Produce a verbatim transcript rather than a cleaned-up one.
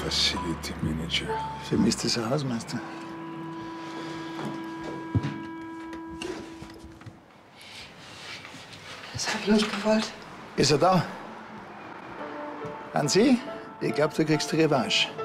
Facility Manager. Für mich ist das ein Hausmeister. Das habe ich nicht gewollt. Ist er da? An Sie? Ich glaube, du kriegst die Revanche.